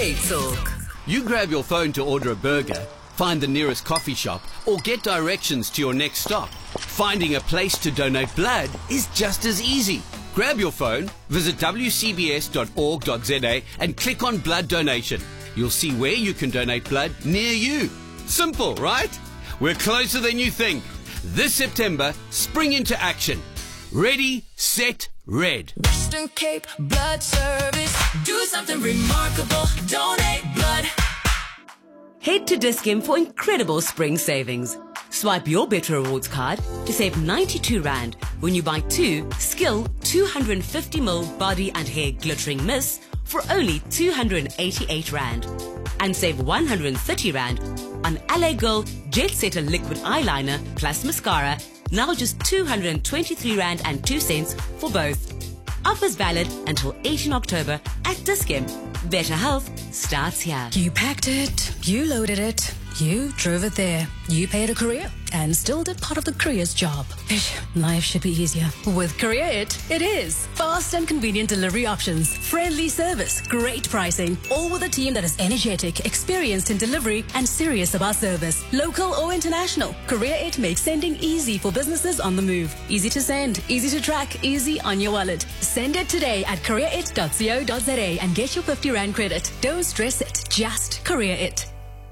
Cape Talk. You grab your phone to order a burger, find the nearest coffee shop, or get directions to your next stop. Finding a place to donate blood is just as easy. Grab your phone, visit wcbs.org.za and click on blood donation. You'll see where you can donate blood near you. Simple, right? We're closer than you think. This September, spring into action. Ready, set, red. Western Cape Blood Service. Do something remarkable. Donate blood. Head to Dis-Chem for incredible spring savings. Swipe your Better Rewards card to save 92 Rand when you buy 2 Skill 250ml body and hair glittering mists for only 288 Rand. And save 130 Rand on LA Girl Jet Setter liquid eyeliner plus mascara, now just 223 Rand and 2 cents for both. Offers valid until 18 October at Dis-Chem. Better health starts here. You packed it, you loaded it, you drove it there, you paid a courier and still did part of the courier's job. Life should be easier. With Courier it is. Fast and convenient delivery options, friendly service, great pricing, all with a team that is energetic, experienced in delivery and serious about service. Local or international, Courier it makes sending easy for businesses on the move. Easy to send, easy to track, easy on your wallet. Send it today at courierit.co.za and get your 50 Rand credit. Don't stress it, just Courier it.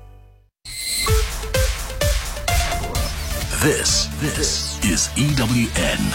This is EWN.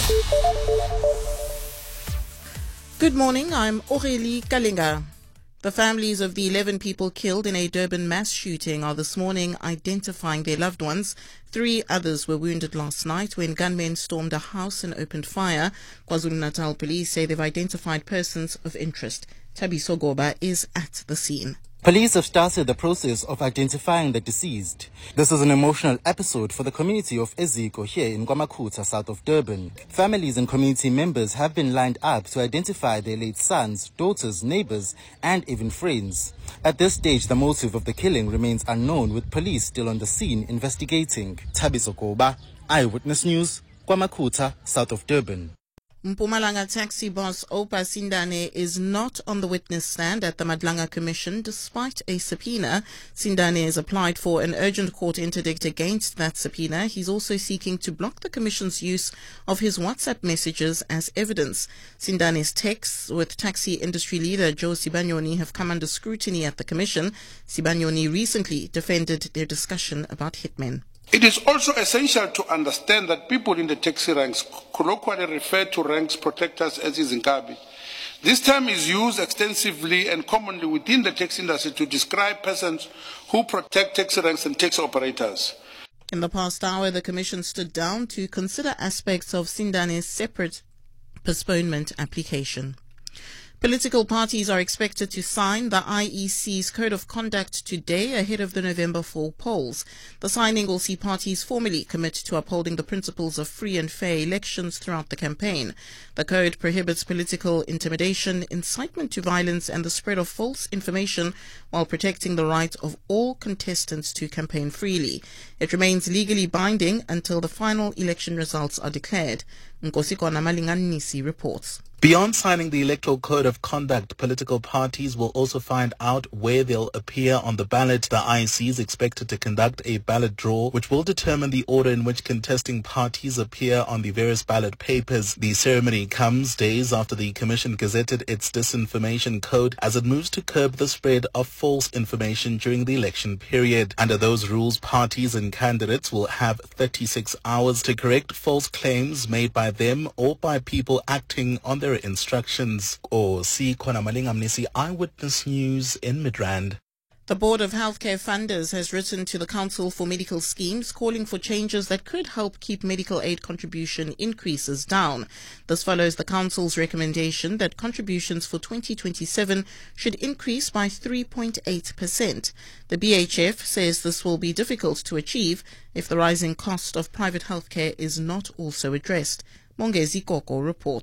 Good morning, I'm Aurélie Kalinga. The families of the 11 people killed in a Durban mass shooting are this morning identifying their loved ones. 3 others were wounded last night when gunmen stormed a house and opened fire. KwaZulu-Natal police say they've identified persons of interest. Thabiso Goba is at the scene. Police have started the process of identifying the deceased. This is an emotional episode for the community of Eziko here in KwaMakhutha, south of Durban. Families and community members have been lined up to identify their late sons, daughters, neighbors, and even friends. At this stage, the motive of the killing remains unknown, with police still on the scene investigating. Thabiso Goba, Eyewitness News, KwaMakhutha, south of Durban. Mpumalanga taxi boss Oupa Sindane is not on the witness stand at the Madlanga Commission despite a subpoena. Sindane has applied for an urgent court interdict against that subpoena. He's also seeking to block the Commission's use of his WhatsApp messages as evidence. Sindane's texts with taxi industry leader Joe Sibanyoni have come under scrutiny at the Commission. Sibanyoni recently defended their discussion about hitmen. It is also essential to understand that people in the taxi ranks colloquially refer to ranks protectors as izinkabi. This term is used extensively and commonly within the taxi industry to describe persons who protect taxi ranks and taxi operators. In the past hour, the Commission stood down to consider aspects of Sindane's separate postponement application. Political parties are expected to sign the IEC's Code of Conduct today ahead of the November 4 polls. The signing will see parties formally commit to upholding the principles of free and fair elections throughout the campaign. The code prohibits political intimidation, incitement to violence, and the spread of false information while protecting the right of all contestants to campaign freely. It remains legally binding until the final election results are declared. Nkosikona Malinganisi reports. Beyond signing the Electoral Code of Conduct, political parties will also find out where they'll appear on the ballot. The IEC is expected to conduct a ballot draw, which will determine the order in which contesting parties appear on the various ballot papers. The ceremony comes days after the Commission gazetted its disinformation code as it moves to curb the spread of false information during the election period. Under those rules, parties and candidates will have 36 hours to correct false claims made by them or by people acting on their instructions. Or see Kona Malingamnisi, Eyewitness News in Midrand. The Board of Healthcare Funders has written to the Council for Medical Schemes calling for changes that could help keep medical aid contribution increases down. This follows the Council's recommendation that contributions for 2027 should increase by 3.8%. The BHF says this will be difficult to achieve if the rising cost of private healthcare is not also addressed. Mongezi Koko reports.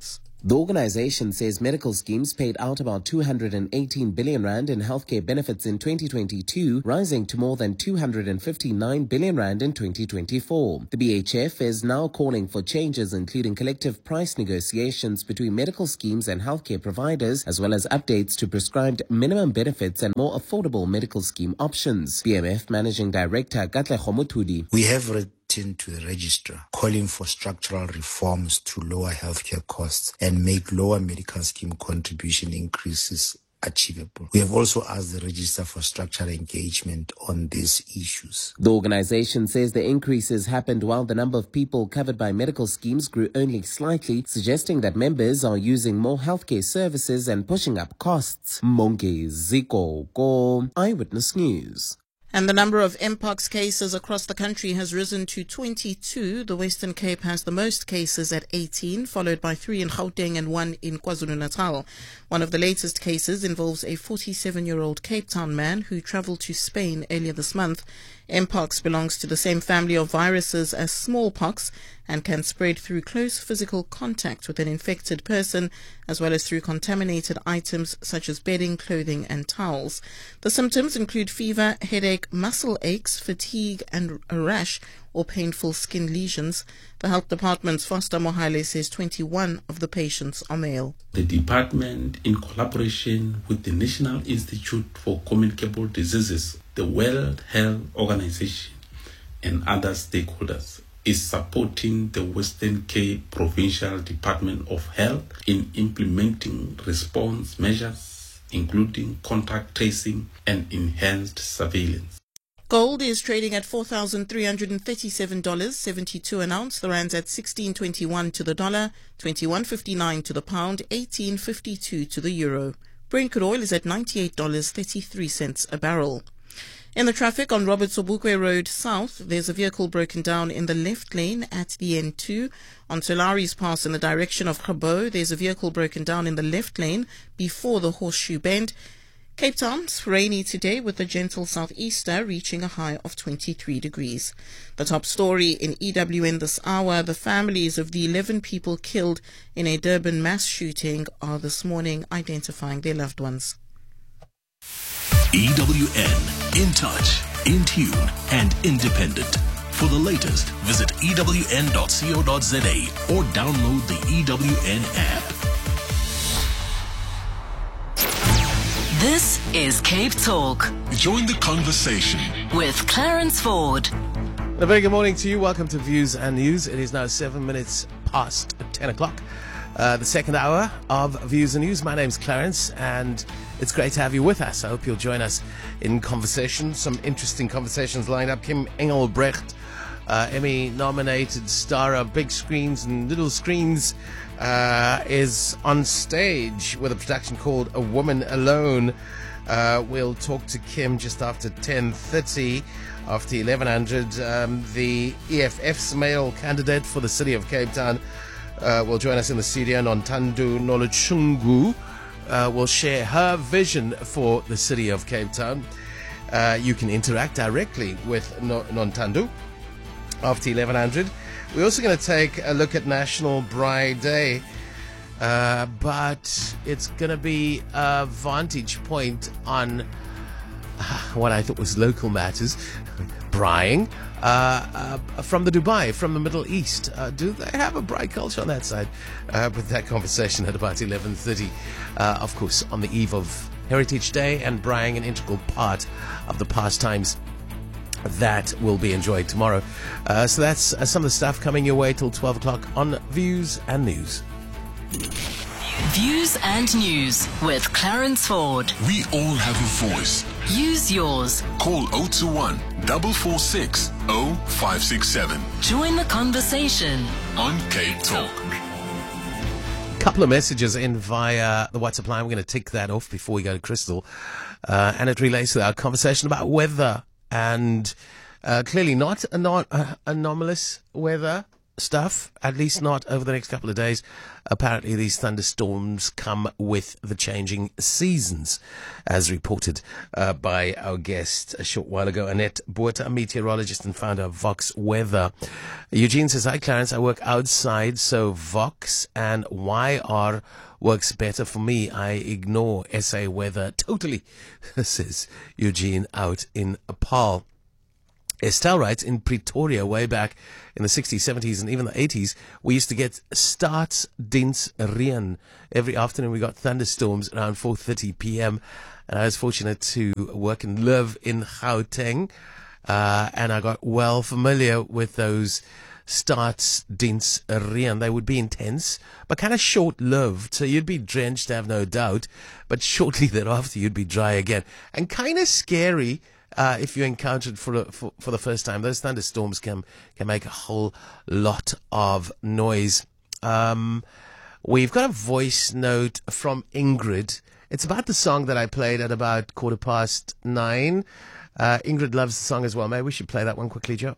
The organization says medical schemes paid out about 218 billion rand in healthcare benefits in 2022, rising to more than 259 billion rand in 2024. The BHF is now calling for changes, including collective price negotiations between medical schemes and healthcare providers, as well as updates to prescribed minimum benefits and more affordable medical scheme options. BMF Managing Director Katlego Mutudi. We have to the registrar calling for structural reforms to lower healthcare costs and make lower medical scheme contribution increases achievable. We have also asked the registrar for structural engagement on these issues. The organization says the increases happened while the number of people covered by medical schemes grew only slightly, suggesting that members are using more healthcare services and pushing up costs. Monke Ziko Go, Eyewitness News. And the number of Mpox cases across the country has risen to 22. The Western Cape has the most cases at 18, followed by 3 in Gauteng and 1 in KwaZulu-Natal. One of the latest cases involves a 47-year-old Cape Town man who travelled to Spain earlier this month. Mpox belongs to the same family of viruses as smallpox and can spread through close physical contact with an infected person, as well as through contaminated items such as bedding, clothing and towels. The symptoms include fever, headache, muscle aches, fatigue and a rash or painful skin lesions. The Health Department's Foster Mohale says 21 of the patients are male. The department, in collaboration with the National Institute for Communicable Diseases, the World Health Organization and other stakeholders, is supporting the Western Cape Provincial Department of Health in implementing response measures, including contact tracing and enhanced surveillance. Gold is trading at $4,337.72 an ounce. The rand's at 16.21 to the dollar, 21.59 to the pound, 18.52 to the euro. Brent crude oil is at $98.33 a barrel. In the traffic on Robert Sobukwe Road South, there's a vehicle broken down in the left lane at the N2. On Solari's Pass in the direction of Khabo, there's a vehicle broken down in the left lane before the Horseshoe Bend. Cape Town's rainy today with a gentle southeaster reaching a high of 23 degrees. The top story in EWN this hour, the families of the 11 people killed in a Durban mass shooting are this morning identifying their loved ones. EWN, in touch, in tune, and independent. For the latest, visit ewn.co.za or download the EWN app. This is Cape Talk Join the conversation with Clarence Ford. A very good morning to you. Welcome to Views and News. It is now 7 minutes past 10 o'clock. The second hour of Views and News. My name's Clarence, and it's great to have you with us. I hope you'll join us in conversation. Some interesting conversations lined up. Kim Engelbrecht, Emmy-nominated star of big screens and little screens, is on stage with a production called A Woman Alone. We'll talk to Kim just after 10:30. After 1100, the EFF's male candidate for the city of Cape Town will join us in the studio. Nontando Nolochungu will share her vision for the city of Cape Town. You can interact directly with Nontando after 1100. We're also going to take a look at National Braai Day, but it's going to be a vantage point on what I thought was local matters, braaiing, from the Middle East. Do they have a braai culture on that side? With that conversation at about 11:30, of course, on the eve of Heritage Day, and braaiing an integral part of the pastimes that will be enjoyed tomorrow. So that's some of the stuff coming your way till 12 o'clock on Views and News. Views and News with Clarence Ford. We all have a voice. Use yours. Call 021 446 0567. Join the conversation on Cape Talk. Couple of messages in via the WhatsApp line. We're going to tick that off before we go to Crystal. And it relates to our conversation about weather. And clearly not anomalous weather, stuff, at least not over the next couple of days. Apparently, these thunderstorms come with the changing seasons, as reported by our guest a short while ago, Annette Botha, a meteorologist and founder of Vox Weather. Eugene says, hi, Clarence, I work outside, so Vox and YR works better for me. I ignore SA weather totally, says Eugene out in Paarl. Estelle writes, in Pretoria, way back in the 60s, 70s, and even the 80s, we used to get staatsdiensreën. Every afternoon we got thunderstorms around 4:30 p.m. And I was fortunate to work and live in Gauteng. And I got well familiar with those staatsdiensreën. They would be intense, but kind of short-lived. So you'd be drenched, I have no doubt. But shortly thereafter, you'd be dry again. And kind of scary. If you encountered for the first time, those thunderstorms can make a whole lot of noise. We've got a voice note from Ingrid. It's about the song that I played at about 9:15. Ingrid loves the song as well. Maybe we should play that one quickly, Joe.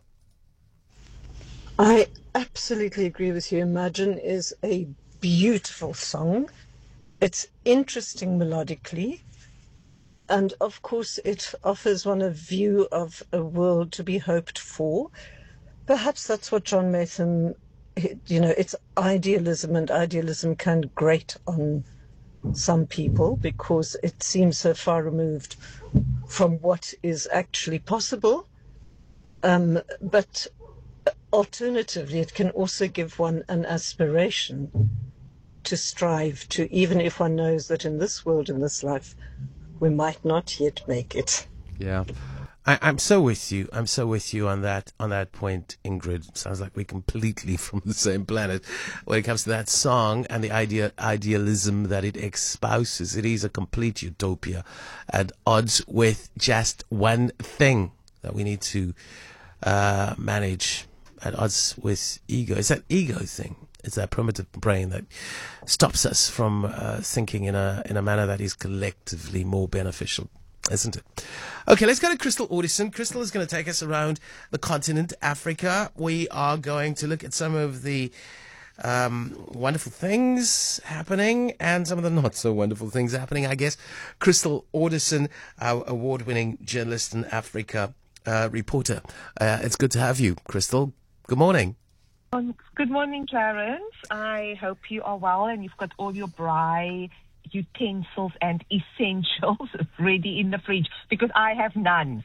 I absolutely agree with you. Imagine is a beautiful song. It's interesting melodically. And of course, it offers one a view of a world to be hoped for. Perhaps that's what John Mason, it's idealism, and idealism can grate on some people because it seems so far removed from what is actually possible. But alternatively, it can also give one an aspiration to strive to, even if one knows that in this world, in this life, we might not yet make it. Yeah. I'm so with you. I'm so with you on that point, Ingrid. Sounds like we're completely from the same planet when it comes to that song and the idealism that it espouses. It is a complete utopia at odds with just one thing that we need to manage, at odds with ego. It's that ego thing. It's that primitive brain that stops us from thinking in a manner that is collectively more beneficial, isn't it? Okay, let's go to Crystal Audison. Crystal is going to take us around the continent, Africa. We are going to look at some of the wonderful things happening and some of the not so wonderful things happening, I guess. Crystal Audison, our award-winning journalist and Africa reporter. It's good to have you, Crystal. Good morning. Good morning, Clarence. I hope you are well and you've got all your braai utensils and essentials ready in the fridge, because I have none.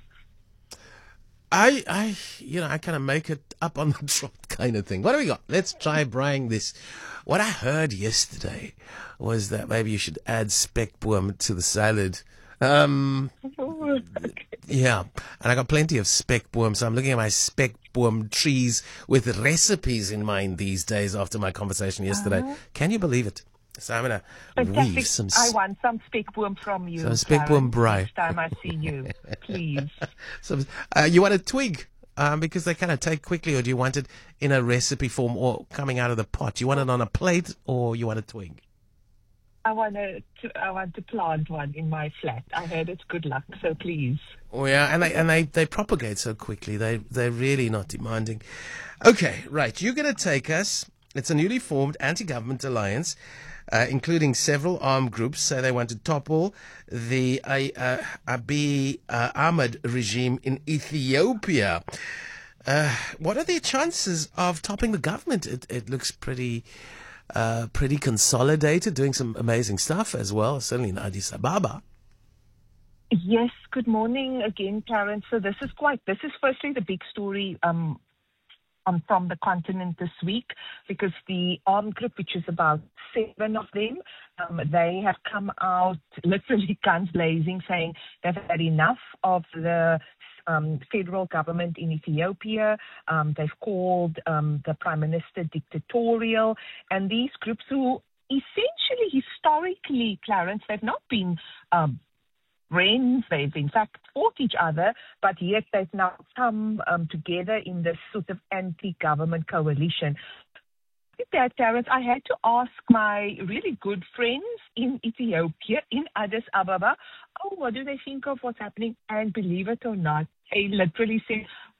I kind of make it up on the trot kind of thing. What do we got? Let's try braaiing this. What I heard yesterday was that maybe you should add spekboom to the salad. Yeah, and I got plenty of spekboom, so I'm looking at my spekboom trees with recipes in mind these days after my conversation yesterday. Can you believe it? So I'm going to weave some... I want some spekboom from you, some spekboom braai. Next time I see you, please. So, you want a twig? Because they kind of take quickly, or do you want it in a recipe form or coming out of the pot? You want it on a plate or you want a twig? I want to plant one in my flat. I heard it's good luck, so please. Oh yeah, and they propagate so quickly. They're really not demanding. Okay, right. You're going to take us. It's a newly formed anti-government alliance, including several armed groups. Say they want to topple the Abiy Ahmed regime in Ethiopia. What are the chances of toppling the government? It looks pretty consolidated, doing some amazing stuff as well, certainly in Addis Ababa. Yes, good morning again, Clarence. So this is firstly the big story from the continent this week, because the armed group, which is about 7 of them, they have come out literally guns blazing, saying they've had enough of the federal government in Ethiopia. They've called the Prime Minister dictatorial, and these groups who essentially historically, Clarence, they've not been friends. They've in fact fought each other, but yet they've now come together in this sort of anti-government coalition. With that, Clarence, I had to ask my really good friends in Ethiopia, in Addis Ababa, what do they think of what's happening? And believe it or not, they literally said,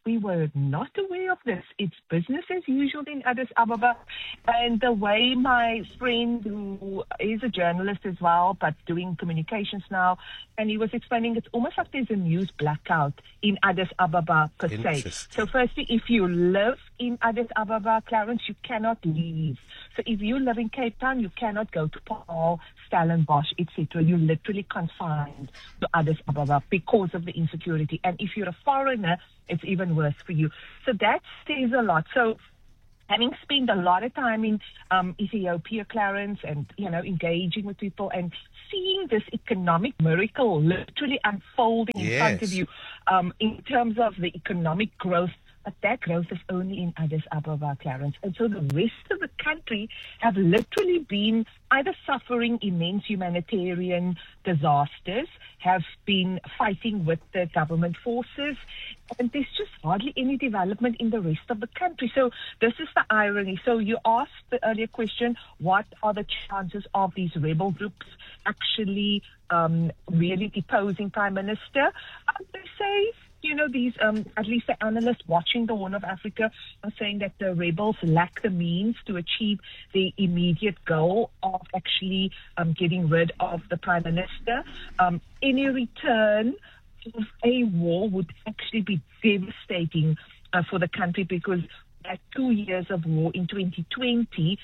we were not aware of this. It's business as usual in Addis Ababa. And the way my friend, who is a journalist as well, but doing communications now, and he was explaining, it's almost like there's a news blackout in Addis Ababa per se. So firstly, if you live in Addis Ababa, Clarence, you cannot leave. So if you live in Cape Town, you cannot go to Paarl, Stellenbosch, etc. You're literally confined to Addis Ababa because of the insecurity. And if you're a foreigner, it's even worse for you. So that says a lot. So having spent a lot of time in Ethiopia, Clarence, and, engaging with people and seeing this economic miracle literally unfolding in front of you in terms of the economic growth. But that growth is only in Addis Ababa, Clarence. And so the rest of the country have literally been either suffering immense humanitarian disasters, have been fighting with the government forces, and there's just hardly any development in the rest of the country. So this is the irony. So you asked the earlier question, what are the chances of these rebel groups actually really deposing Prime Minister? They say, these, at least the analysts watching the Horn of Africa are saying that the rebels lack the means to achieve the immediate goal of actually getting rid of the Prime Minister. Any return of a war would actually be devastating for the country, because at 2 years of war in 2020,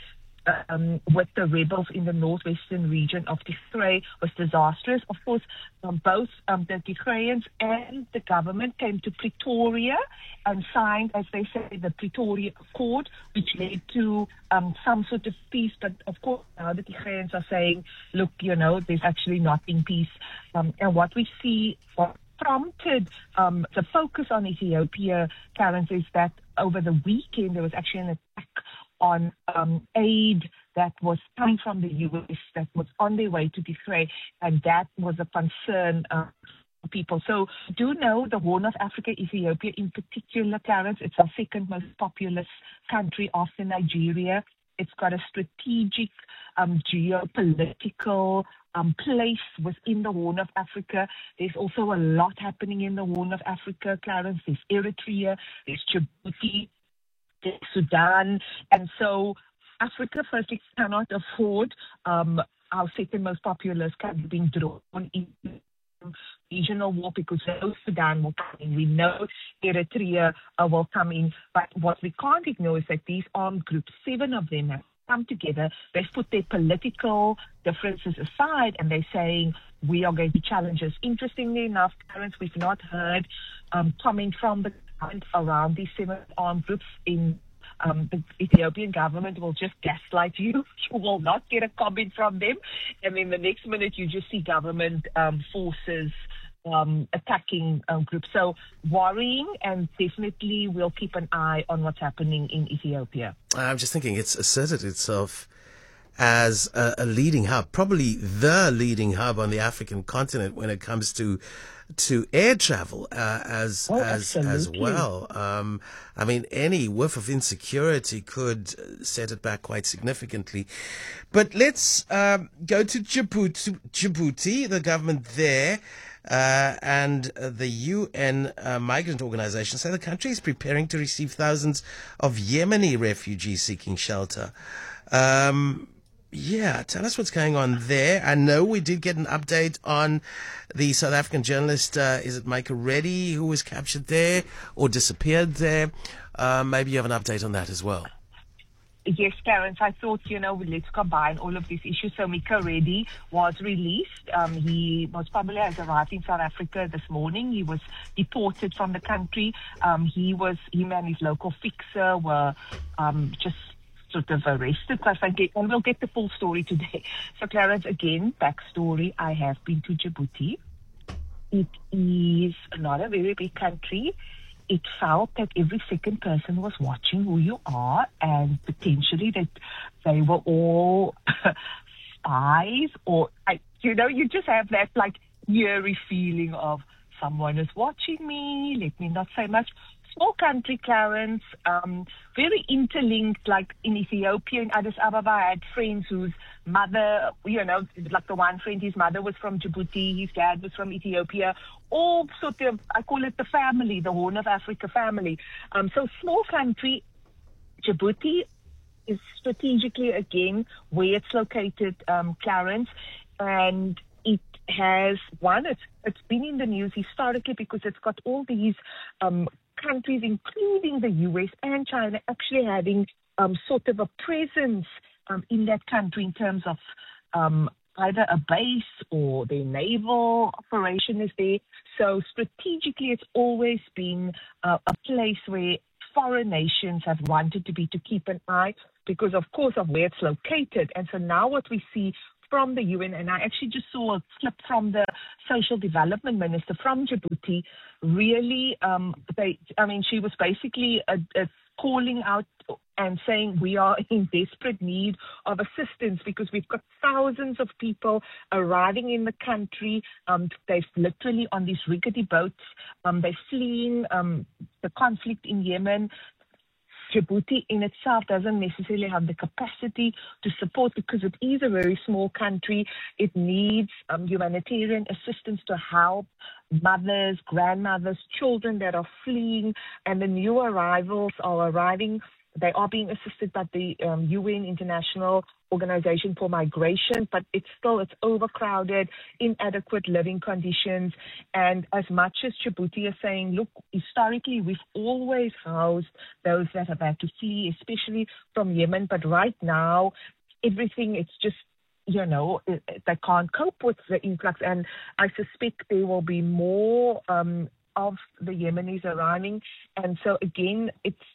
with the rebels in the northwestern region of Tigray was disastrous. Of course, both the Tigrayans and the government came to Pretoria and signed, as they say, the Pretoria Accord, which led to some sort of peace. But of course, now the Tigrayans are saying, look, there's actually not been peace. And what we see, what prompted the focus on Ethiopia, Clarence, is that over the weekend there was actually an attack on aid that was coming from the U.S. that was on their way to Tigray, and that was a concern for people. So do know the Horn of Africa, Ethiopia in particular, Clarence, it's our second most populous country after Nigeria. It's got a strategic geopolitical place within the Horn of Africa. There's also a lot happening in the Horn of Africa, Clarence. There's Eritrea, there's Djibouti, Sudan, and so Africa firstly cannot afford our second most populous country being drawn into regional war, because no Sudan will come in. We know Eritrea will come in, but what we can't ignore is that these armed groups, 7 of them, have come together. They've put their political differences aside, and they're saying we are going to challenge us. Interestingly enough, Clarence, we've not heard comment from the government around these 7 armed groups. In the Ethiopian government will just gaslight you. You will not get a comment from them, and then the next minute you just see government forces attacking groups. So worrying, and definitely we'll keep an eye on what's happening in Ethiopia. I'm just thinking it's asserted itself as a leading hub, probably the leading hub on the African continent when it comes to air travel as well. I mean, any whiff of insecurity could set it back quite significantly. But let's go to Djibouti, the government there. And the UN migrant organization say the country is preparing to receive thousands of Yemeni refugees seeking shelter. Tell us what's going on there. I know we did get an update on the South African journalist, is it Micah Reddy, who was captured there or disappeared there? Maybe you have an update on that as well. Yes, Clarence, I thought, let's combine all of these issues. So Micah Reddy was released. He most probably has arrived in South Africa this morning. He was deported from the country. Him and his local fixer were just sort of arrested, quite frankly, and we'll get the full story today. So Clarence, again, backstory, I have been to Djibouti. It is not a very big country. It felt that every second person was watching who you are, and potentially that they were all spies, or, you just have that eerie feeling of someone is watching me, let me not say much. small country, Clarence, very interlinked. Like in Ethiopia, in Addis Ababa, I had friends whose mother, like the one friend, his mother was from Djibouti, his dad was from Ethiopia. All sort of, I call it the family, the Horn of Africa family. So small country, Djibouti is strategically, again, where it's located, Clarence, and it has it's been in the news historically because it's got all these countries, including the US and China, actually having sort of a presence in that country in terms of either a base or their naval operation is there. So strategically, it's always been a place where foreign nations have wanted to keep an eye because, of course, of where it's located. And so now what we see from the UN, and I actually just saw a clip from the social development minister from Djibouti, really, she was basically calling out and saying we are in desperate need of assistance because we've got thousands of people arriving in the country. They're literally on these rickety boats. They're fleeing the conflict in Yemen. Djibouti in itself doesn't necessarily have the capacity to support because it is a very small country. It needs humanitarian assistance to help mothers, grandmothers, children that are fleeing, and the new arrivals are arriving. They are being assisted by the UN International Organization for Migration, but it's overcrowded, inadequate living conditions. And as much as Djibouti is saying, look, historically, we've always housed those that have had to flee, especially from Yemen. But right now, everything, it's just, they can't cope with the influx. And I suspect there will be more of the Yemenis arriving. And so, again,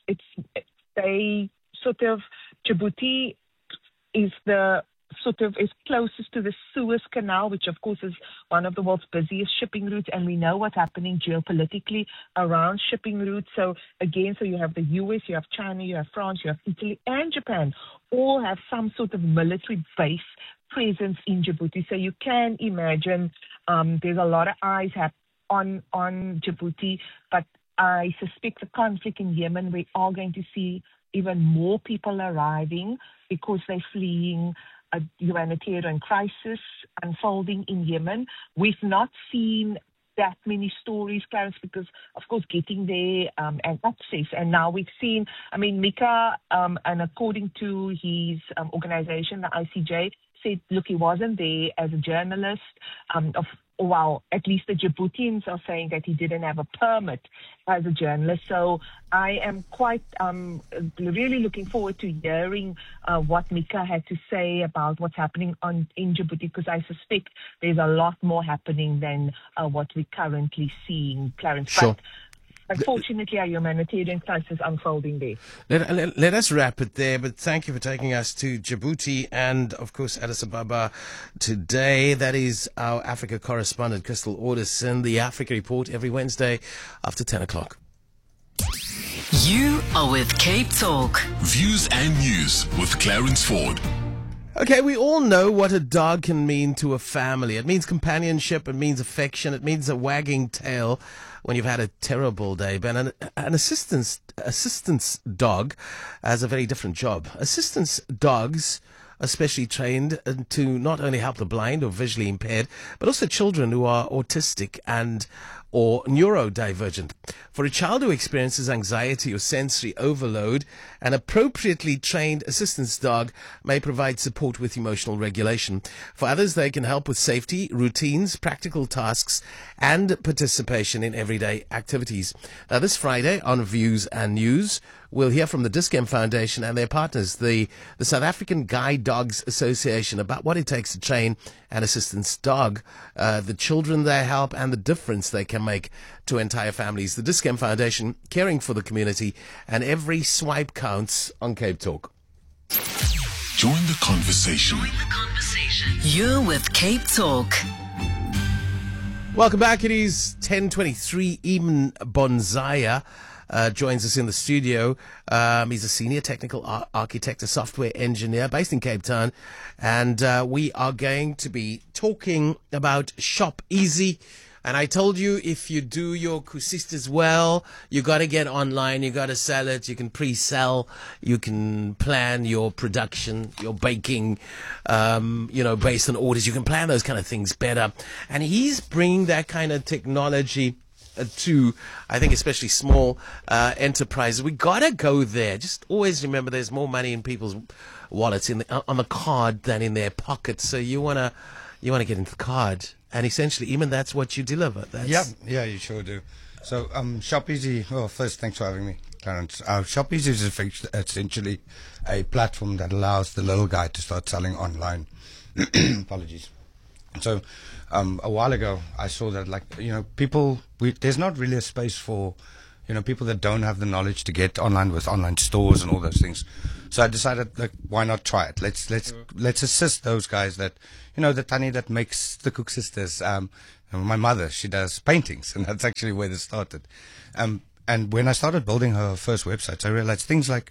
Djibouti is is closest to the Suez Canal, which of course is one of the world's busiest shipping routes, and we know what's happening geopolitically around shipping routes. So again, you have the US, you have China, you have France, you have Italy, and Japan, all have some sort of military base presence in Djibouti. So you can imagine there's a lot of eyes on Djibouti, but I suspect the conflict in Yemen, we are going to see even more people arriving because they're fleeing a humanitarian crisis unfolding in Yemen. We've not seen that many stories, Clarence, because, of course, getting there and access. And now we've seen, Mika, and according to his organization, the ICJ, said, look, he wasn't there as a journalist. At least the Djiboutians are saying that he didn't have a permit as a journalist. So I am quite really looking forward to hearing what Mika had to say about what's happening in Djibouti, because I suspect there's a lot more happening than what we're currently seeing, Clarence. Sure. But unfortunately, our humanitarian crisis unfolding there. Let us wrap it there, but thank you for taking us to Djibouti and, of course, Addis Ababa today. That is our Africa correspondent, Crystal Alderson, the Africa Report every Wednesday after 10 o'clock. You are with Cape Talk. Views and News with Clarence Ford. Okay, we all know what a dog can mean to a family. It means companionship, it means affection, it means a wagging tail when you've had a terrible day. But an assistance dog has a very different job. Assistance dogs are specially trained to not only help the blind or visually impaired, but also children who are autistic or neurodivergent. For a child who experiences anxiety or sensory overload, an appropriately trained assistance dog may provide support with emotional regulation. For others, they can help with safety, routines, practical tasks, and participation in everyday activities. Now, this Friday on Views and News, we'll hear from the Dis-Chem Foundation and their partners, the South African Guide Dogs Association, about what it takes to train an assistance dog, the children they help, and the difference they can make to entire families. The Dis-Chem Foundation, caring for the community, and every swipe counts on Cape Talk. Join the conversation. You're with Cape Talk. Welcome back. It is 10:23. Eamon Bonzaya joins us in the studio. He's a senior technical architect, a software engineer based in Cape Town. And we are going to be talking about Shop Easy. And I told you, if you do your kusistas well, you got to get online, you got to sell it, you can pre-sell, you can plan your production, your baking, based on orders. You can plan those kind of things better. And he's bringing that kind of technology to, I think, especially small enterprises. We got to go there. Just always remember there's more money in people's wallets on the card than in their pockets. So you want to get into the card. And essentially, even that's what you deliver. Yeah, you sure do. So, ShopEasy, well, first, thanks for having me, Clarence. ShopEasy is essentially a platform that allows the little guy to start selling online. Apologies. So, a while ago, I saw that, there's not really a space for, people that don't have the knowledge to get online with online stores and all those things. So I decided, why not try it? Let's assist those guys that, the Tani that makes the Cook Sisters. My mother, she does paintings, and that's actually where this started. And when I started building her first websites, I realized things like,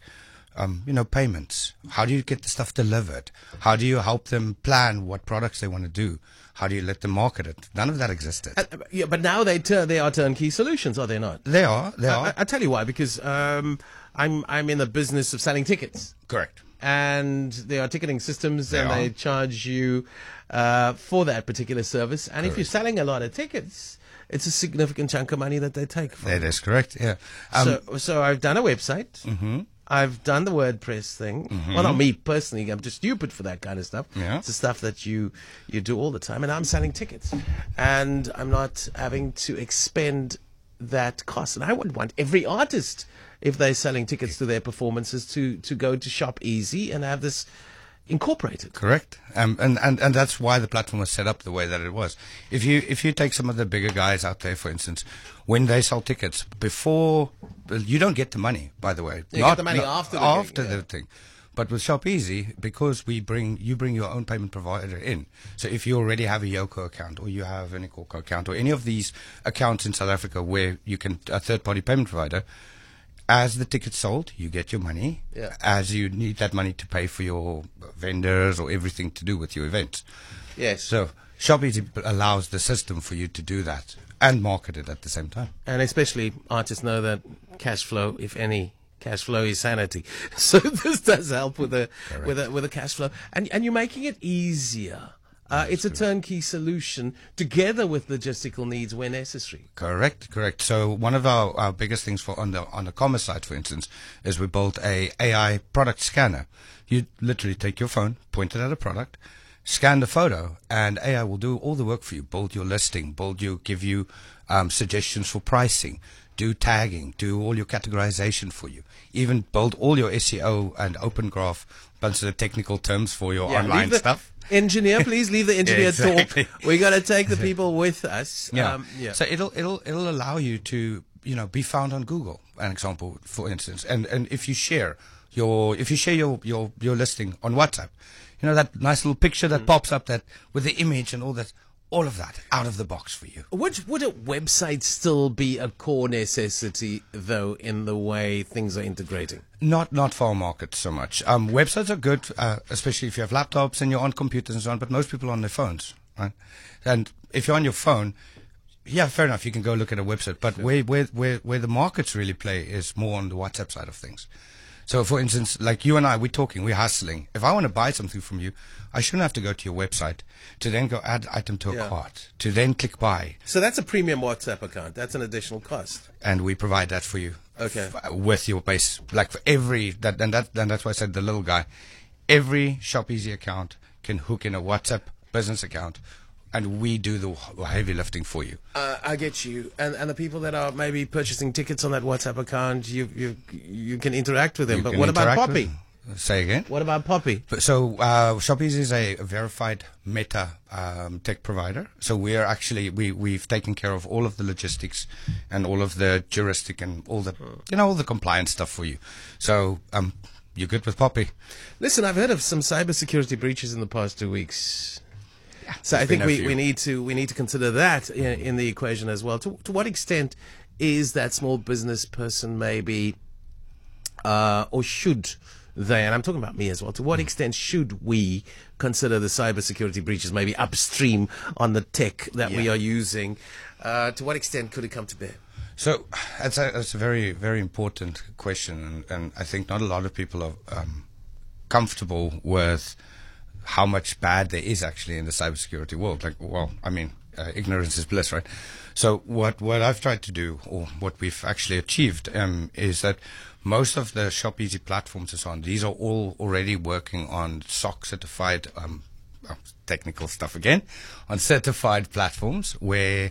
payments. How do you get the stuff delivered? How do you help them plan what products they want to do? How do you let them market it? None of that existed. But now they are turnkey solutions, are they not? They are. I tell you why, because I'm in the business of selling tickets. Correct. And there are ticketing systems, they charge you for that particular service. And if you're selling a lot of tickets, it's a significant chunk of money that they take from. That is correct. Yeah. So I've done a website. Mm-hmm. I've done the WordPress thing. Mm-hmm. Well, not me personally. I'm just stupid for that kind of stuff. Yeah. It's the stuff that you do all the time. And I'm selling tickets. And I'm not having to expend that cost. And I would want every artist, if they're selling tickets to their performances, to go to ShopEasy and have this incorporated. Correct. And that's why the platform was set up the way that it was. If you take some of the bigger guys out there, for instance, when they sell tickets, before, you don't get the money, by the way. You get the money after the thing. But with ShopEasy, because you bring your own payment provider in. So if you already have a Yoko account, or you have an iKhokha account, or any of these accounts in South Africa where you can, a third-party payment provider, as the ticket's sold, you get your money. Yeah. As you need that money to pay for your vendors or everything to do with your events. Yes. So ShopEasy allows the system for you to do that and market it at the same time. And especially artists know that cash flow, if any, cash flow is sanity. So this does help with the cash flow, and you're making it easier. It's a turnkey solution together with logistical needs where necessary. Correct. So one of our biggest things on the commerce side, for instance, is we built a AI product scanner. You literally take your phone, point it at a product, scan the photo, and AI will do all the work for you. Build your listing, give you suggestions for pricing, do tagging, do all your categorization for you, even build all your SEO and open graph, bunch of the technical terms for your online stuff. Engineer, please leave the engineer exactly. talk. We got to take the people with us. Yeah. So it'll allow you to be found on Google, an example, for instance. And if you share your listing on WhatsApp, that nice little picture that pops up that with the image and all that. All of that out of the box for you. Would a website still be a core necessity, though, in the way things are integrating? Not for our market so much. Websites are good, especially if you have laptops and you're on computers and so on, but most people are on their phones, right? And if you're on your phone, yeah, fair enough, you can go look at a website. But where the markets really play is more on the WhatsApp side of things. So, for instance, like you and I, we're talking, we're hustling. If I want to buy something from you, I shouldn't have to go to your website to then go add item to a cart, to then click buy. So that's a premium WhatsApp account. That's an additional cost. And we provide that for you. Okay. With your base, like for every, and that's why I said the little guy, every ShopEasy account can hook in a WhatsApp business account. And we do the heavy lifting for you. I get you. And the people that are maybe purchasing tickets on that WhatsApp account, you can interact with them. But what about Poppy? Say again? What about Poppy? So ShopEasy is a verified Meta tech provider. So we're actually we've taken care of all of the logistics and all of the juristic and all the all the compliance stuff for you. So you're good with Poppy. Listen, I've heard of some cybersecurity breaches in the past 2 weeks. So I think we need to consider that in the equation as well. To what extent is that small business person maybe or should they, and I'm talking about me as well, to what extent should we consider the cybersecurity breaches maybe upstream on the tech that we are using? To what extent could it come to bear? So that's a very, very important question, and I think not a lot of people are comfortable with how much bad there is actually in the cybersecurity world. Like, well, I mean, ignorance is bliss, right? So what I've tried to do, or what we've actually achieved, is that most of the Shop Easy platforms and so on, these are all already working on SOC certified, technical stuff again, on certified platforms where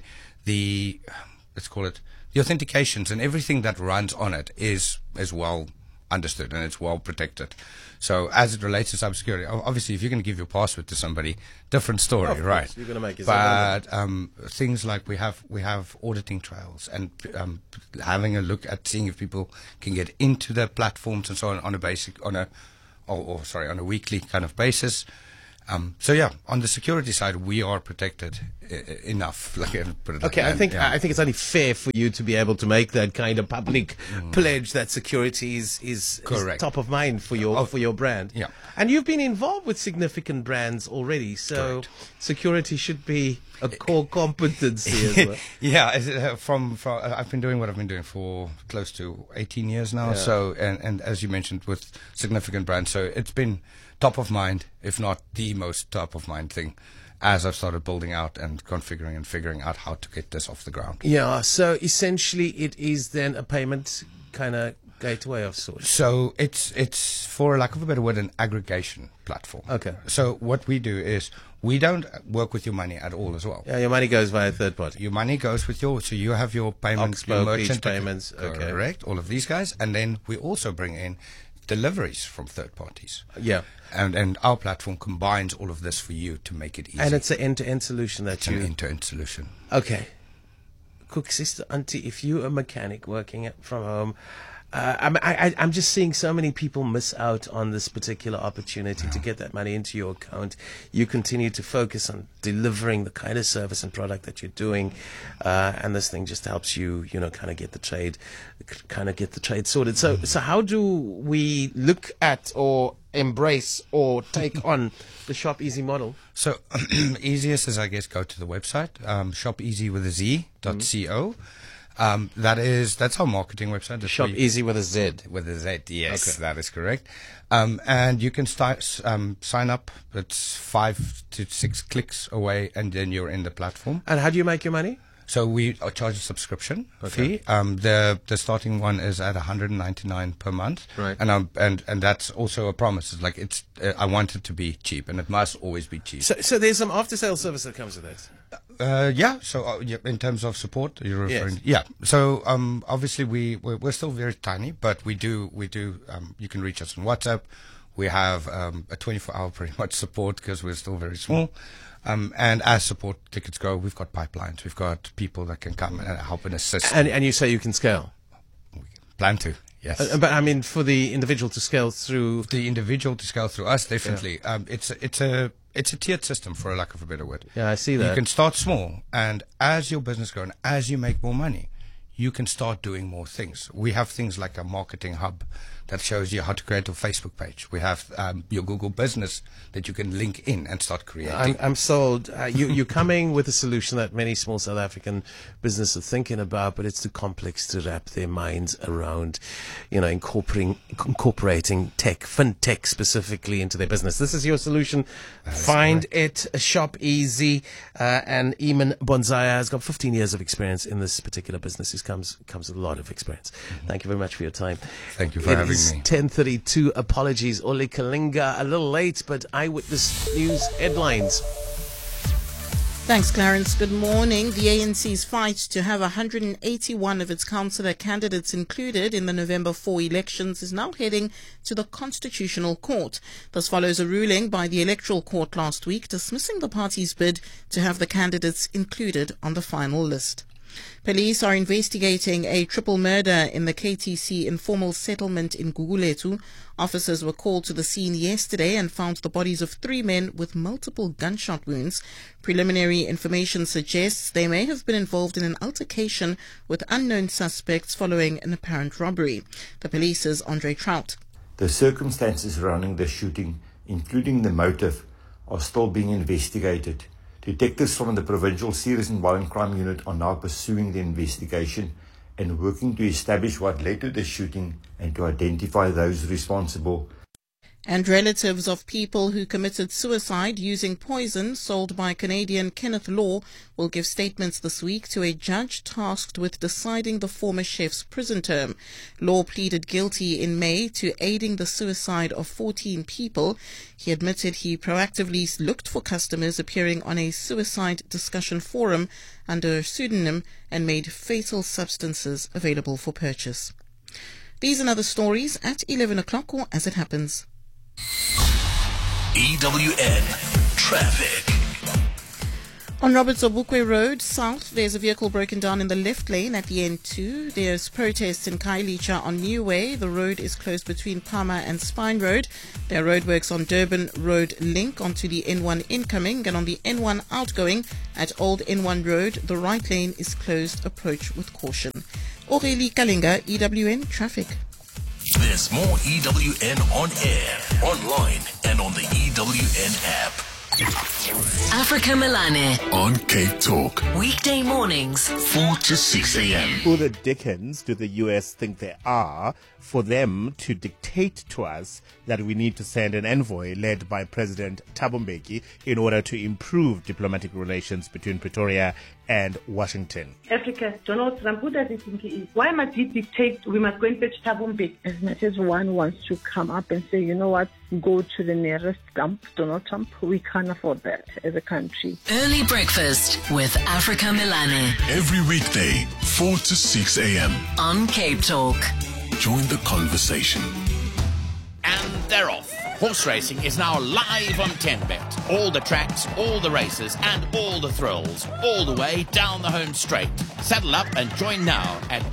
let's call it, the authentications and everything that runs on it is well understood and it's well protected. So as it relates to cybersecurity, obviously if you're going to give your password to somebody, different story, right? You're going to make it. But things like we have auditing trails and having a look at seeing if people can get into their platforms and so on a weekly kind of basis. So yeah, on the security side, we are protected enough. Okay, I think it's only fair for you to be able to make that kind of public pledge that security is top of mind for your brand. Yeah, and you've been involved with significant brands already, so security should be a core competency as well. Yeah, from I've been doing what I've been doing for close to 18 years now. Yeah. So and as you mentioned, with significant brands, so it's been top of mind, if not the most top of mind thing, as I've started building out and configuring and figuring out how to get this off the ground. Yeah, so essentially it is then a payment kind of gateway of sorts. So it's for lack of a better word, an aggregation platform. Okay. So what we do is we don't work with your money at all as well. Yeah, your money goes via third party. Your money goes with so you have your payments, your merchant payments, correct, all of these guys, and then we also bring in deliveries from third parties. Yeah. And our platform combines all of this for you to make it easy. And it's an end-to-end solution an end-to-end solution. Okay. Cook sister, auntie, if you're a mechanic working from home, I'm just seeing so many people miss out on this particular opportunity to get that money into your account. You continue to focus on delivering the kind of service and product that you're doing, and this thing just helps you, kind of get the trade sorted. So how do we look at or embrace or take on the Shop Easy model? So easiest is, I guess, go to the website, shopeasywithaz.co. That's our marketing website. Shop Easy with a Z. With a Z, yes, okay. That is correct. And you can sign up. It's 5 to 6 clicks away, and then you're in the platform. And how do you make your money? So we charge a subscription fee. The starting one is at $199 per month, right? And that's also a promise. It's like I want it to be cheap, and it must always be cheap. So there's some after sales service that comes with it. Yeah. So in terms of support, you're referring. Yes. Yeah. So obviously we're still very tiny, but we do. You can reach us on WhatsApp. We have a 24-hour pretty much support because we're still very small. And as support tickets go, we've got pipelines. We've got people that can come and help and assist. And you say you can scale? We plan to, yes. But I mean, for the individual to scale through... The individual to scale through us, definitely. Yeah. It's a tiered system, for a lack of a better word. Yeah, I see that. You can start small, and as your business grows, and as you make more money, you can start doing more things. We have things like a marketing hub that shows you how to create a Facebook page. We have your Google business that you can link in and start creating. I'm sold. You're coming with a solution that many small South African businesses are thinking about, but it's too complex to wrap their minds around, incorporating tech, fintech specifically into their business. This is your solution. Find it, Shop Easy. And Eamon Bonzaya has got 15 years of experience in this particular business. He comes with a lot of experience. Mm-hmm. Thank you very much for your time. Thank you for having me. 10:32. Apologies, Oli Kalinga, a little late, but Eyewitness News headlines. Thanks, Clarence. Good morning. The ANC's fight to have 181 of its councillor candidates included in the November 4 elections is now heading to the Constitutional Court. This follows a ruling by the Electoral Court last week dismissing the party's bid to have the candidates included on the final list. Police are investigating a triple murder in the KTC informal settlement in Gugulethu. Officers were called to the scene yesterday and found the bodies of 3 men with multiple gunshot wounds. Preliminary information suggests they may have been involved in an altercation with unknown suspects following an apparent robbery. The police's Andre Trout. The circumstances surrounding the shooting, including the motive, are still being investigated. Detectives from the Provincial Serious and Violent Crime Unit are now pursuing the investigation and working to establish what led to the shooting and to identify those responsible. And relatives of people who committed suicide using poison sold by Canadian Kenneth Law will give statements this week to a judge tasked with deciding the former chef's prison term. Law pleaded guilty in May to aiding the suicide of 14 people. He admitted he proactively looked for customers appearing on a suicide discussion forum under a pseudonym and made fatal substances available for purchase. These and other stories at 11 o'clock or as it happens. EWN Traffic. On Robert Sobukwe Road South, there's a vehicle broken down in the left lane at the N2. There's protests in Khayelitsha on New Way. The road is closed between Palmer and Spine Road. There are roadworks on Durban Road Link onto the N1 incoming, and on the N1 outgoing at Old N1 Road, the right lane is closed. Approach with caution. Aurélie Kalinga, EWN Traffic. There's more EWN on air, online, and on the EWN app. Africa Milane On Cape Talk. Weekday mornings 4 to 6 a.m. Who the dickens do the US think they are for them to dictate to us that we need to send an envoy led by President Thabo Mbeki in order to improve diplomatic relations between Pretoria and Washington? Africa, Donald Trump, who does he think he is? Why must he dictate we must go and fetch Thabo Mbeki? As much as one wants to come up and say, you know what, go to the nearest dump, Donald Trump, we can't afford that as a country. Early breakfast with Africa Milane Every weekday, 4 to 6 a.m. on Cape Talk. Join the conversation. And they're off. Horse racing is now live on 10Bet. All the tracks, all the races, and all the thrills, all the way down the home straight. Saddle up and join now at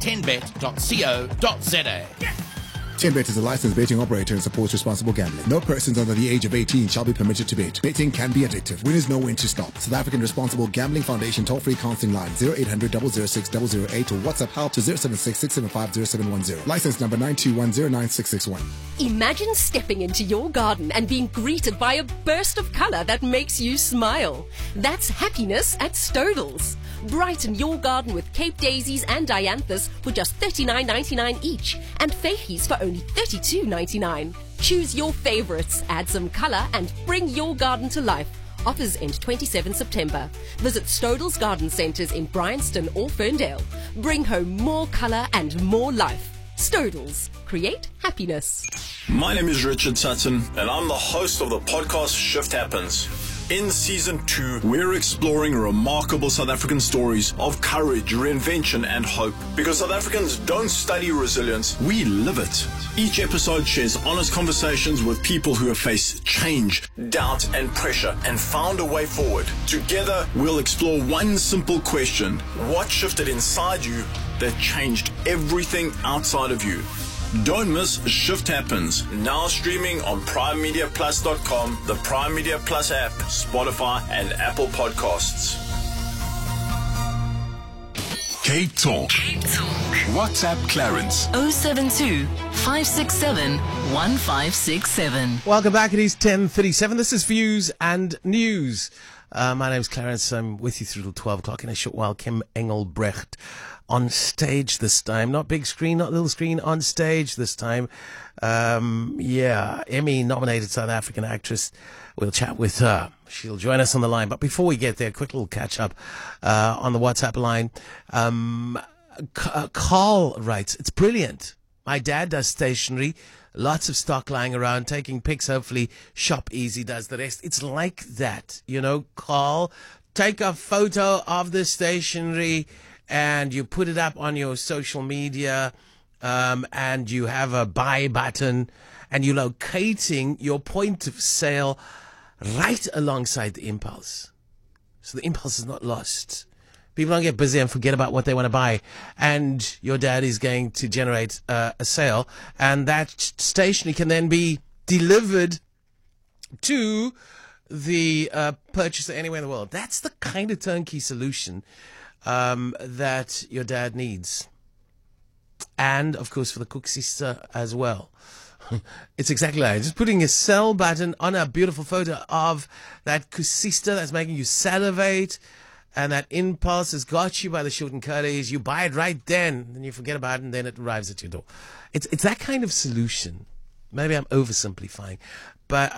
10bet.co.za. 10Bet is a licensed betting operator and supports responsible gambling. No persons under the age of 18 shall be permitted to bet. Betting can be addictive. Winners know when to stop. South African Responsible Gambling Foundation toll-free counseling line 0800 006 008 or WhatsApp help to 076 675 0710. License number 921096661. Imagine stepping into your garden and being greeted by a burst of color that makes you smile. That's happiness at Stodels. Brighten your garden with Cape Daisies and Dianthus for just $39.99 each, and Feichies for only $32.99. Choose your favorites, add some color, and bring your garden to life. Offers end 27 September. Visit Stodels Garden Centres in Bryanston or Ferndale. Bring home more color and more life. Stodels. Create happiness. My name is Richard Sutton, and I'm the host of the podcast Shift Happens. In Season 2, we're exploring remarkable South African stories of courage, reinvention, and hope. Because South Africans don't study resilience, we live it. Each episode shares honest conversations with people who have faced change, doubt, and pressure, and found a way forward. Together, we'll explore one simple question. What shifted inside you that changed everything outside of you? Don't miss Shift Happens, now streaming on PrimeMediaPlus.com, the Prime Media Plus app, Spotify, and Apple Podcasts. Cape Talk. WhatsApp Clarence. 072 567 1567. Welcome back. It is 10:37. This is Views and News. My name's Clarence. I'm with you through till 12 o'clock. In a short while, Kim Engelbrecht on stage this time. Not big screen, not little screen, on stage this time. Emmy-nominated South African actress. We'll chat with her. She'll join us on the line. But before we get there, quick little catch-up on the WhatsApp line. Carl writes, it's brilliant. My dad does stationery. Lots of stock lying around, taking pics. Hopefully, Shop Easy does the rest. It's like that, you know, Carl. Take a photo of the stationery and you put it up on your social media, and you have a buy button, and you're locating your point of sale right alongside the impulse. So the impulse is not lost. People don't get busy and forget about what they want to buy. And your dad is going to generate a sale, and that stationery can then be delivered to the purchaser anywhere in the world. That's the kind of turnkey solution that your dad needs. And, of course, for the cook sister as well. It's exactly like just putting a sell button on a beautiful photo of that sister that's making you salivate, and that impulse has got you by the short and curlies. You buy it right then you forget about it, and then it arrives at your door. It's that kind of solution. Maybe I'm oversimplifying, but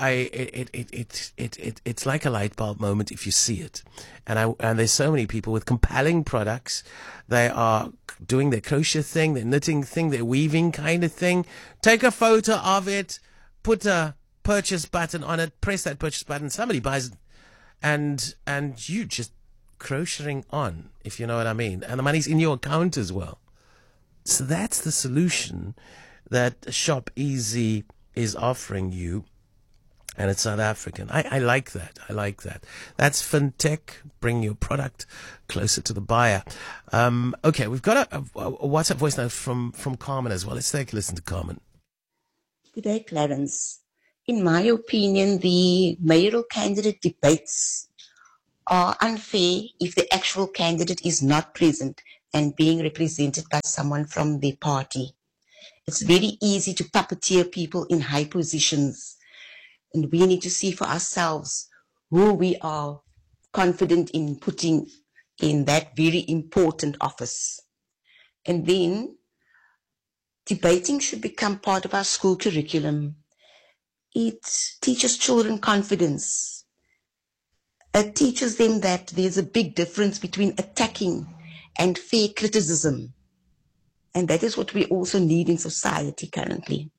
it's like a light bulb moment if you see it. And there's so many people with compelling products. They are doing their crochet thing, their knitting thing, their weaving kind of thing. Take a photo of it, put a purchase button on it, press that purchase button, somebody buys it, and you just crocheting on, if you know what I mean. And the money's in your account as well. So that's the solution that Shop Easy is offering you, and it's South African. I like that. I like that. That's fintech, bring your product closer to the buyer. Okay, we've got a WhatsApp voice note from Carmen as well. Let's take a listen to Carmen. Good day, Clarence. In my opinion, the mayoral candidate debates are unfair if the actual candidate is not present and being represented by someone from their party. It's very easy to puppeteer people in high positions, and we need to see for ourselves who we are confident in putting in that very important office. And then debating should become part of our school curriculum. It teaches children confidence. It teaches them that there's a big difference between attacking and fair criticism. And that is what we also need in society currently.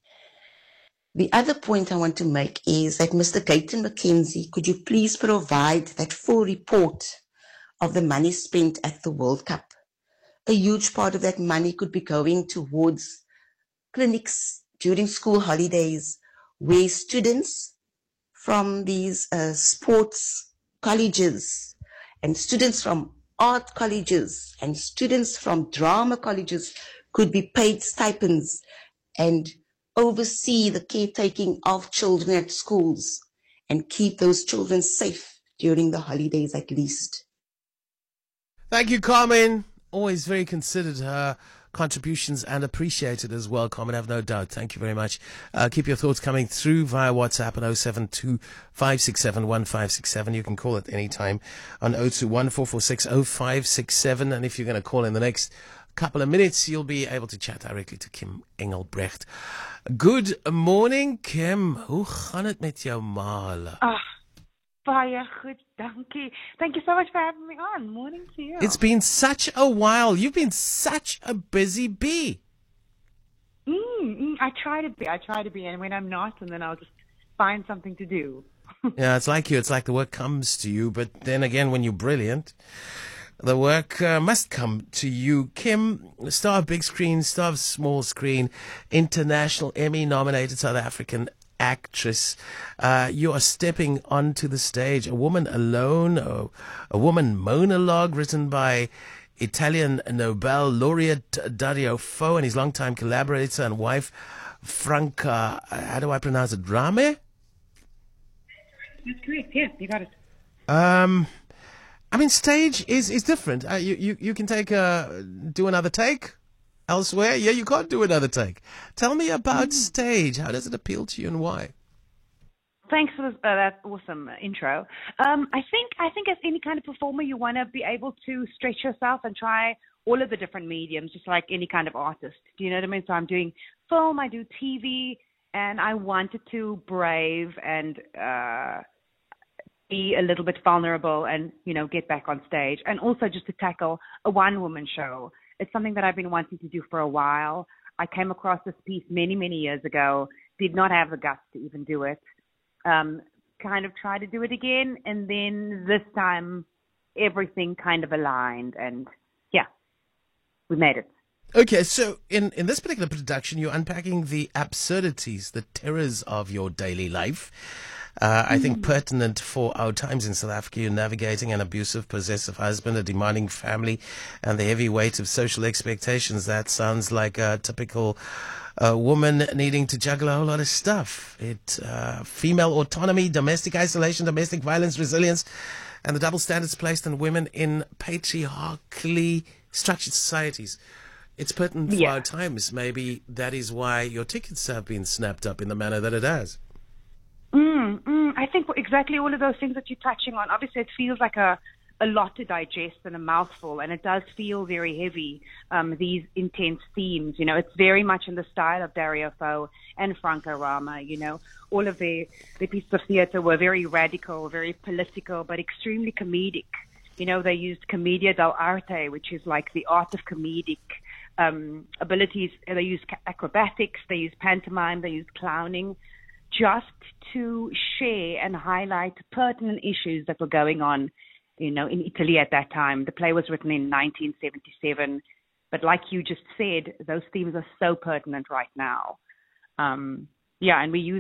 The other point I want to make is that Mr. Gayton McKenzie, could you please provide that full report of the money spent at the World Cup? A huge part of that money could be going towards clinics during school holidays, where students from these sports colleges and students from art colleges and students from drama colleges could be paid stipends and oversee the caretaking of children at schools and keep those children safe during the holidays at least. Thank you, Carmen. Always very considered, her contributions, and appreciated as well, Carmen, I have no doubt. Thank you very much. Keep your thoughts coming through via WhatsApp at 072 567 1567. You can call at any time on 021 446 0567. And if you're going to call in the next couple of minutes, you'll be able to chat directly to Kim Engelbrecht. Good morning, Kim. Hoe gaan het met jou male? Baie goed, dankie. Thank you so much for having me on. Morning to you. It's been such a while. You've been such a busy bee. I try to be, and when I'm not, and then I'll just find something to do. Yeah, it's like you. It's like the work comes to you, but then again, when you're brilliant, the work must come to you. Kim, star of big screen, star of small screen, international Emmy-nominated South African actress. You are stepping onto the stage, a woman alone, a woman monologue written by Italian Nobel laureate Dario Fo and his longtime collaborator and wife Franca, how do I pronounce it, Rame? That's correct, yeah, you got it. I mean, stage is different. You can do another take elsewhere. Yeah, you can't do another take. Tell me about stage. How does it appeal to you and why? Thanks for that awesome intro. I think as any kind of performer, you want to be able to stretch yourself and try all of the different mediums, just like any kind of artist. Do you know what I mean? So I'm doing film, I do TV, and I wanted to brave and be a little bit vulnerable and, get back on stage. And also just to tackle a one-woman show. It's something that I've been wanting to do for a while. I came across this piece many, many years ago, did not have the guts to even do it. Kind of tried to do it again, and then this time everything kind of aligned, and yeah, we made it. Okay, so in this particular production, you're unpacking the absurdities, the terrors of your daily life. I think pertinent for our times in South Africa. You're navigating an abusive, possessive husband, a demanding family, and the heavy weight of social expectations. That sounds like a typical woman needing to juggle a whole lot of stuff. Female autonomy, domestic isolation, domestic violence, resilience, and the double standards placed on women in patriarchally structured societies. It's pertinent for our times. Maybe that is why your tickets have been snapped up in the manner that it has. I think exactly all of those things that you're touching on. Obviously, it feels like a lot to digest and a mouthful, and it does feel very heavy, these intense themes. You know, it's very much in the style of Dario Fo and Franco Rama. You know, all of the pieces of theater were very radical, very political, but extremely comedic. You know, they used commedia dell'arte, which is like the art of comedic abilities. They used acrobatics, they used pantomime, they used clowning, just to share and highlight pertinent issues that were going on, you know, in Italy at that time. The play was written in 1977, but like you just said, those themes are so pertinent right now. And we use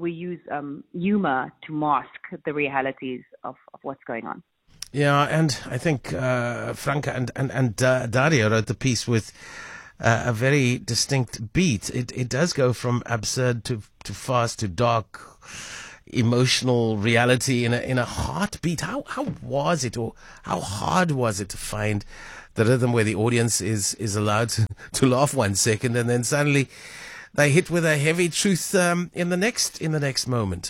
humor to mask the realities of what's going on. Yeah, and I think Franca and Dario wrote the piece with a very distinct beat. It does go from absurd to fast to dark, emotional reality in a heartbeat. How was it, or how hard was it to find the rhythm where the audience is allowed to laugh 1 second and then suddenly they hit with a heavy truth in the next moment?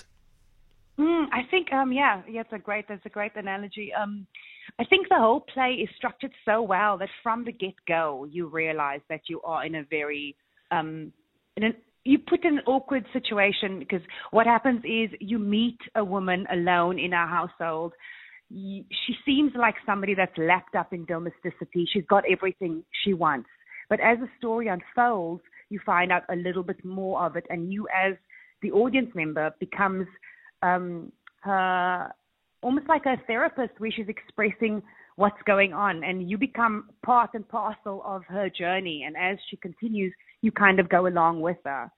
I think that's a great analogy. I think the whole play is structured so well that from the get-go you realize that you are in a very you put in an awkward situation, because what happens is you meet a woman alone in our household. She seems like somebody that's lapped up in domesticity. She's got everything she wants. But as the story unfolds, you find out a little bit more of it, and you as the audience member becomes her, almost like a therapist, where she's expressing what's going on, and you become part and parcel of her journey. And as she continues, you kind of go along with her.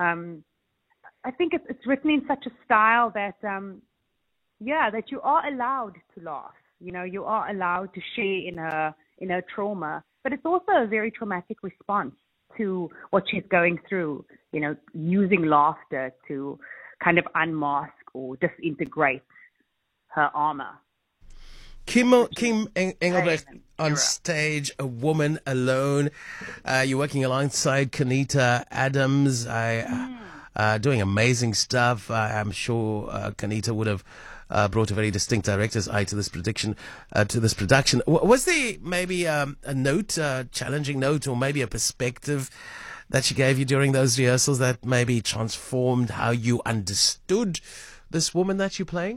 I think it's written in such a style that, that you are allowed to laugh. You know, you are allowed to share in her trauma, but it's also a very traumatic response to what she's going through. You know, using laughter to kind of unmask or disintegrate her armor. Kim Engelbrecht on stage, A Woman Alone. You're working alongside Kanita Adams, doing amazing stuff. I'm sure Kanita would have brought a very distinct director's eye to this production. Was there maybe a note, a challenging note, or maybe a perspective that she gave you during those rehearsals that maybe transformed how you understood this woman that you're playing?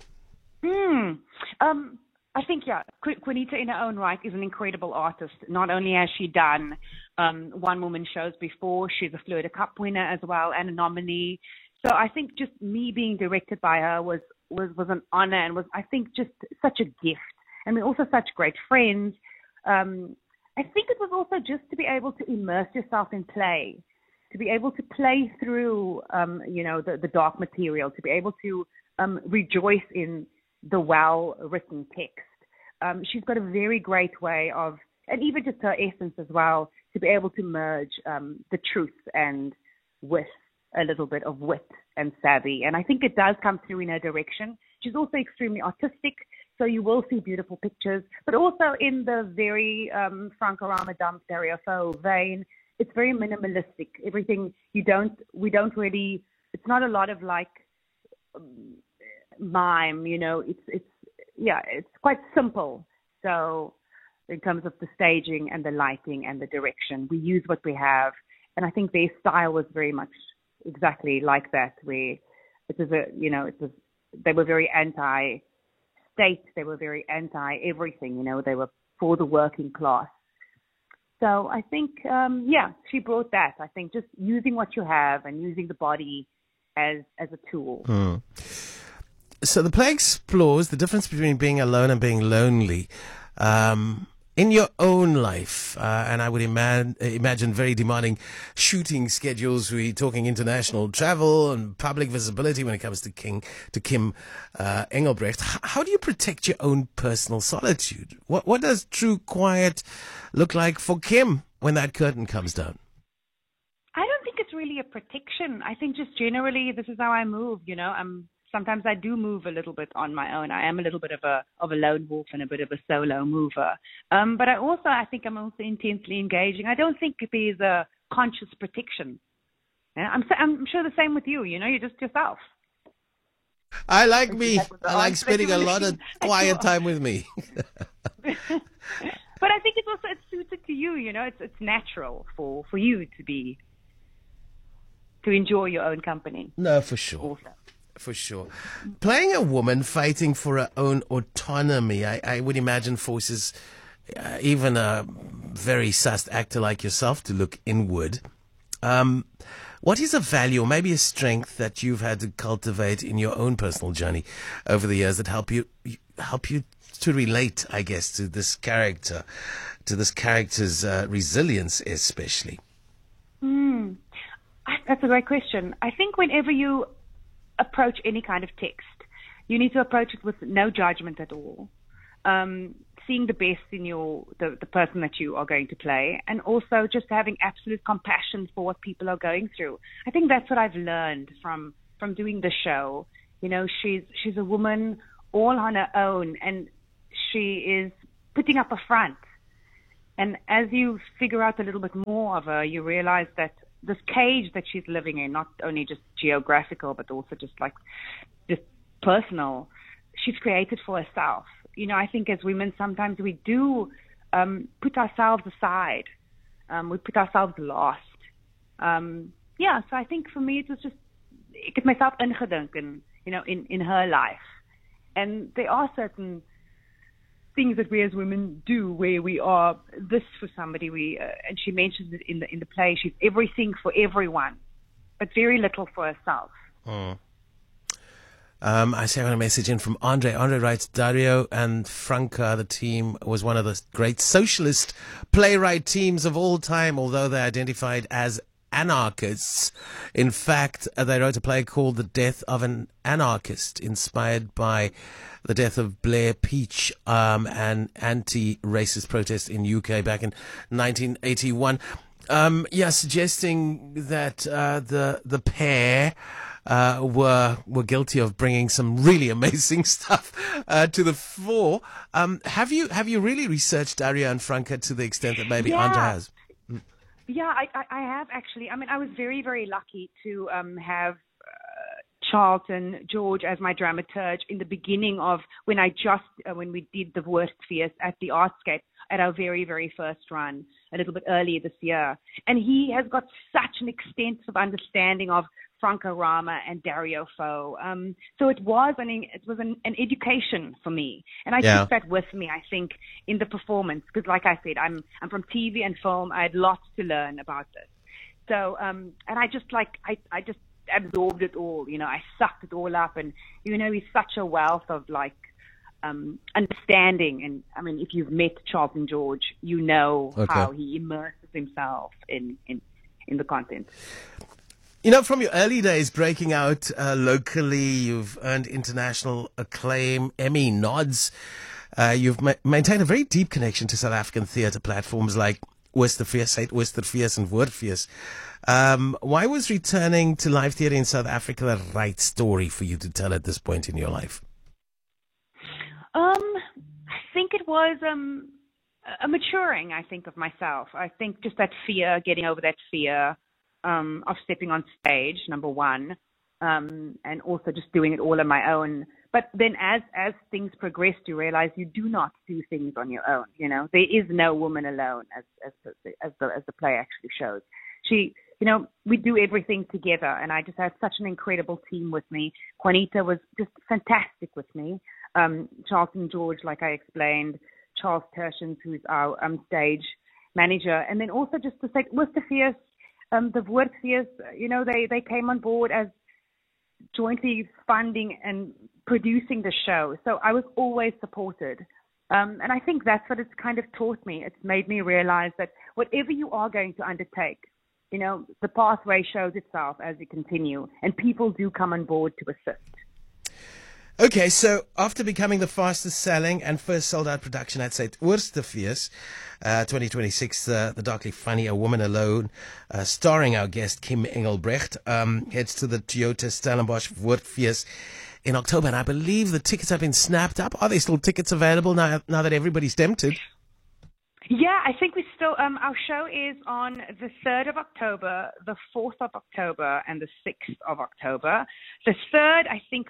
I think, Quinita in her own right is an incredible artist. Not only has she done one-woman shows before, she's a Fleur de Cup winner as well and a nominee. So I think just me being directed by her was an honor, and was, I think, just such a gift. And we're also such great friends. I think it was also just to be able to immerse yourself in play, to be able to play through, the dark material, to be able to rejoice in the well-written text. She's got a very great way of, and even just her essence as well, to be able to merge the truth and with a little bit of wit and savvy. And I think it does come through in her direction. She's also extremely artistic, so you will see beautiful pictures, but also in the very Franco Rama Dump Dario Fo vein, it's very minimalistic. Everything we don't really, it's not a lot of like mime, you know, it's quite simple. So in terms of the staging and the lighting and the direction, we use what we have. And I think their style was very much exactly like that, where they were very anti-state, they were very anti-everything, you know, they were for the working class. So I think, she brought that. I think just using what you have and using the body as a tool. So the play explores the difference between being alone and being lonely. In your own life, and I would imagine very demanding shooting schedules. We're talking international travel and public visibility when it comes to Kim Engelbrecht. How do you protect your own personal solitude? What does true quiet look like for Kim when that curtain comes down? I don't think it's really a protection. I think just generally this is how I move. You know, I'm sometimes I do move a little bit on my own. I am a little bit of a lone wolf and a bit of a solo mover. But I think I'm also intensely engaging. I don't think there's a conscious protection. Yeah, I'm sure the same with you. You're just yourself. I like spending a lot of quiet time with me. But I think it's suited to you. It's natural for you to enjoy your own company. No, for sure. Also. For sure. Playing a woman fighting for her own autonomy, I would imagine, forces even a very sussed actor like yourself to look inward. What is a value or maybe a strength that you've had to cultivate in your own personal journey over the years that help you to relate, I guess, to this character's resilience, especially? That's a great question. I think whenever you approach any kind of text, you need to approach it with no judgment at all. Seeing the best in the person that you are going to play, and also just having absolute compassion for what people are going through. I think that's what I've learned from doing the show. She's a woman all on her own, and she is putting up a front. And as you figure out a little bit more of her, you realize that this cage that she's living in, not only just geographical, but also just personal, she's created for herself. I think as women, sometimes we do put ourselves aside. We put ourselves last. So I think for me, it was just, ek het myself ingedink in her life. And there are certain things that we as women do where we are this for somebody. And she mentions it in the play. She's everything for everyone, but very little for herself. I see a message in from Andre. Andre writes, Dario and Franca, the team, was one of the great socialist playwright teams of all time, although they identified as anarchists. In fact, they wrote a play called The Death of an Anarchist, inspired by the death of Blair Peach, an anti-racist protest in UK back in 1981. Suggesting that the pair were guilty of bringing some really amazing stuff to the fore. Have you really researched Dario and Franca to the extent that maybe Andre has? Yeah, I have actually. I mean, I was very, very lucky to have Charlton George as my dramaturge in the beginning of when we did the Woordfees at the Artscape at our very, very first run a little bit earlier this year. And he has got such an extensive understanding of Franca Rama and Dario Fo. So it was an education for me. And I took that with me, I think, in the performance. Because like I said, I'm from TV and film. I had lots to learn about this. So, and I just absorbed it all, I sucked it all up. And, he's such a wealth of understanding. And I mean, if you've met Charlton George, how he immerses himself in the content. From your early days breaking out locally, you've earned international acclaim, Emmy nods. You've maintained a very deep connection to South African theatre platforms like Woordfees, Woordfees and Woordfees. Why was returning to live theatre in South Africa the right story for you to tell at this point in your life? I think it was a maturing, I think, of myself. I think just that fear, getting over that fear of stepping on stage, number one, and also just doing it all on my own. But then as things progressed, you realize you do not do things on your own. There is no woman alone, as the play actually shows. We do everything together, and I just had such an incredible team with me. Juanita was just fantastic with me. Charlton George, like I explained, Charles Tershens, who's our stage manager, and then also just to say, Woordfees, the Woordfees, they came on board as jointly funding and producing the show. So I was always supported. And I think that's what it's kind of taught me. It's made me realize that whatever you are going to undertake, the pathway shows itself as you continue, and people do come on board to assist. Okay, so after becoming the fastest selling and first sold out production at St. Woordfees 2026, the darkly funny A Woman Alone, starring our guest Kim Engelbrecht, heads to the Toyota Stellenbosch Woordfees in October. And I believe the tickets have been snapped up. Are there still tickets available now that everybody's tempted? Yeah, I think we still, our show is on the 3rd of October, the 4th of October, and the 6th of October. The 3rd, I think,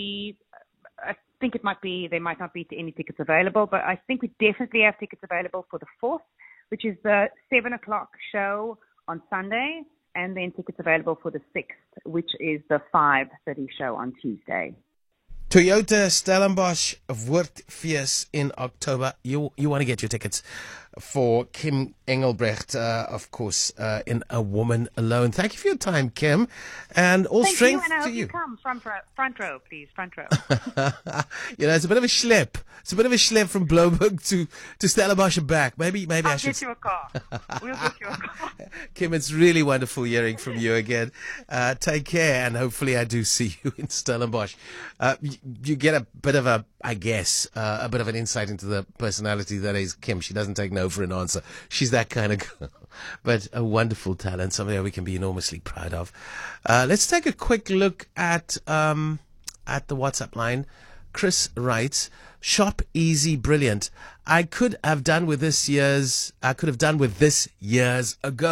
there might not be any tickets available, but I think we definitely have tickets available for the 4th, which is the 7 o'clock show on Sunday, and then tickets available for the 6th, which is the 5:30 show on Tuesday. Toyota Stellenbosch Woordfees in October. You want to get your tickets for Kim Engelbrecht, of course, in A Woman Alone. Thank you for your time, Kim, and all Thank strength you, and I to hope you. you come front row, please, front row. It's a bit of a schlep. It's a bit of a schlep from Bloemberg to Stellenbosch and back. Maybe I'll I should. get you a car. We'll get you a car. Kim, it's really wonderful hearing from you again. Take care, and hopefully I do see you in Stellenbosch. You get a bit of a bit of an insight into the personality that is Kim. She doesn't take no for an answer. She's that kind of girl. But a wonderful talent, something that we can be enormously proud of. Let's take a quick look at the WhatsApp line. Chris writes, "Shop easy, brilliant. I could have done with this years ago.